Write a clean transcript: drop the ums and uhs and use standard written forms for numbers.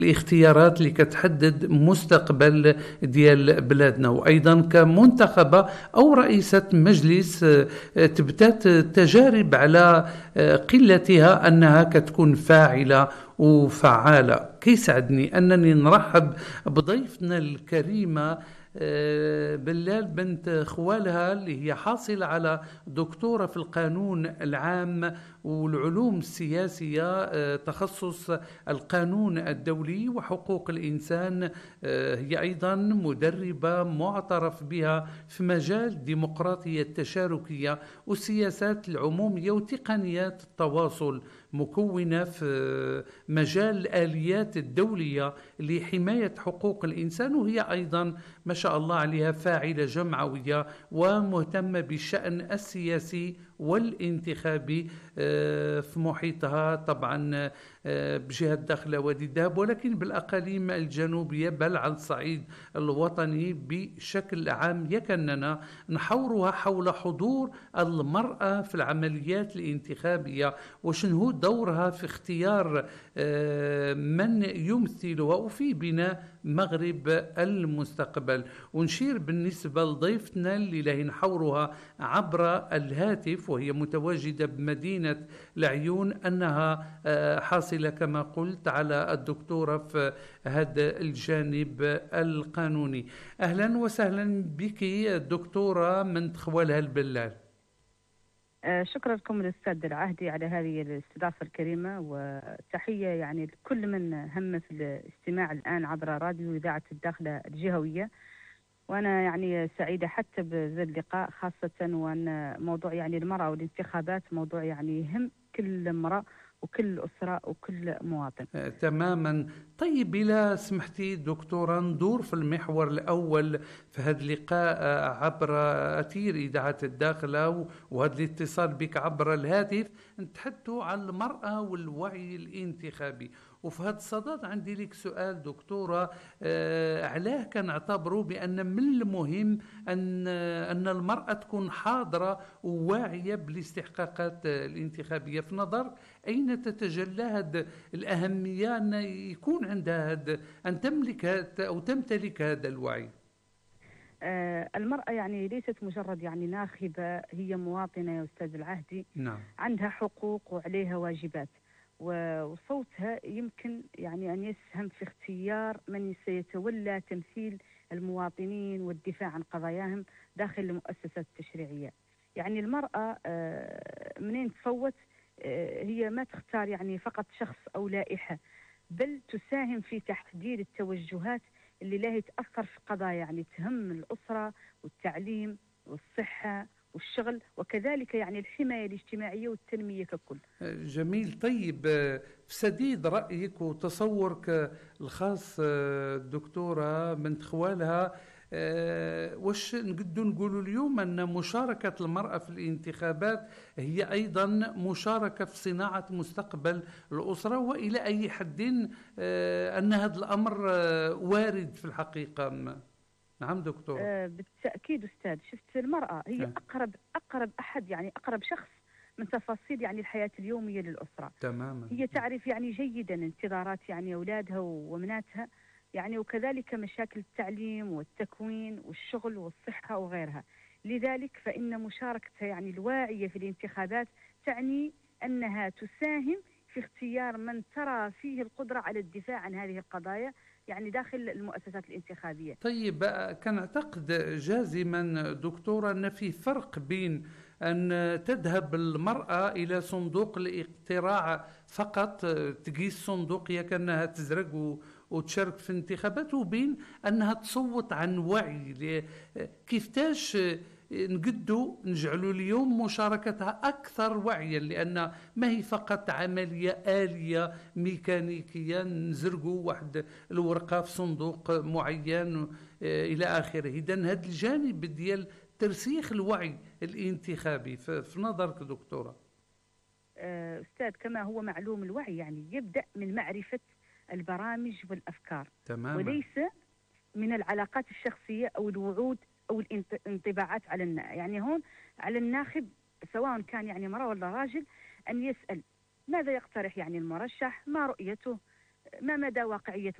الاختيارات اللي كتحدد مستقبل ديال بلادنا، وايضا كمنتخبه او رئيسه مجلس تبتات تجارب على قلتها انها كتكون فاعله وفعاله. كيسعدني انني نرحب بضيفتنا الكريمه بلال بنت خوالها، اللي هي حاصلة على دكتوراه في القانون العام والعلوم السياسية، تخصص القانون الدولي وحقوق الإنسان. هي أيضا مدربة معترف بها في مجال الديمقراطية التشاركية والسياسات العمومية وتقنيات التواصل، مكونة في مجال الآليات الدولية لحماية حقوق الإنسان، وهي أيضا ما شاء الله عليها فاعلة جمعوية ومهتمة بالشأن السياسي والانتخابي في محيطها طبعا بجهة داخل وادي الذهب، ولكن بالأقاليم الجنوبية بل على الصعيد الوطني بشكل عام يكننا نحورها حول حضور المرأة في العمليات الانتخابية، وشنو هو دورها في اختيار من يمثلها وفي بناء مغرب المستقبل. ونشير بالنسبة لضيفتنا اللي له نحورها عبر الهاتف وهي متواجدة بمدينة العيون أنها حاصلة كما قلت على الدكتوراه في هذا الجانب القانوني. أهلا وسهلا بك دكتورة من تخوالها البلال. شكرا لكم الأستاذ العهدي على هذه الاستضافة الكريمة، وتحية يعني لكل من هم في الاستماع الآن عبر راديو إذاعة الداخلة الجهوية. وأنا يعني سعيدة حتى بهذا اللقاء، خاصة وأن موضوع يعني المرأة والانتخابات موضوع يعني يهم كل امرأة وكل أسرة وكل مواطن. تماما. طيب إذا سمحتي دكتورة ندور في المحور الأول في هذا اللقاء عبر أثير إذاعة الداخلة وهذا الاتصال بك عبر الهاتف، نتحدثوا عن المرأة والوعي الانتخابي. وفي هذا الصدد عندي لك سؤال دكتورة، علاه كنعتبروا بأن من المهم أن المرأة تكون حاضرة وواعية بالاستحقاقات الانتخابية؟ في نظر أين تتجلى هذه الأهمية أن يكون عندها أن تملك أو تمتلك هذا الوعي؟ المرأة يعني ليست مجرد يعني ناخبة، هي مواطنة يا أستاذ العهدي. نعم. عندها حقوق وعليها واجبات، وصوتها يمكن يعني أن يسهم في اختيار من سيتولى تمثيل المواطنين والدفاع عن قضاياهم داخل المؤسسات التشريعية. يعني المرأة منين تصوت هي ما تختار يعني فقط شخص أو لائحة، بل تساهم في تحديد التوجهات اللي لا تأثر في قضايا يعني تهم الأسرة والتعليم والصحة والشغل، وكذلك يعني الحماية الاجتماعية والتنمية ككل. جميل. طيب في سديد رأيك وتصورك الخاص دكتورة بنت خوالها، واش نقدر نقولوا اليوم أن مشاركة المرأة في الانتخابات هي أيضا مشاركة في صناعة مستقبل الأسرة، وإلى أي حد أن هذا الأمر وارد في الحقيقة؟ نعم دكتورة. بالتأكيد أستاذ. شفت المرأة هي أقرب أحد، يعني أقرب شخص من تفاصيل يعني الحياة اليومية للأسرة. تماما. هي تعرف يعني جيدا انتظارات يعني أولادها وبناتها، يعني وكذلك مشاكل التعليم والتكوين والشغل والصحة وغيرها. لذلك فإن مشاركتها يعني الواعية في الانتخابات تعني أنها تساهم في اختيار من ترى فيه القدرة على الدفاع عن هذه القضايا يعني داخل المؤسسات الانتخابية. طيب كان أعتقد جازما دكتورة أن في فرق بين أن تذهب المرأة إلى صندوق الاقتراع فقط، تقيس صندوق هي كأنها تزرق وتشارك في انتخابات، وبين أنها تصوت عن وعي. كيفتاش نقدو نجعلوا اليوم مشاركتها أكثر وعيا، لأن ما هي فقط عملية آلية ميكانيكية نزرقوا واحد الورقة في صندوق معين إلى آخره. إذن هذا الجانب ديال ترسيخ الوعي الانتخابي في نظرك دكتورة؟ أستاذ، كما هو معلوم الوعي يعني يبدأ من معرفة البرامج والأفكار، تماما. وليس من العلاقات الشخصية أو الوعود أو الانطباعات على يعني هون على الناخب سواء كان يعني مرأة ولا راجل أن يسأل ماذا يقترح يعني المرشح، ما رؤيته، ما مدى واقعية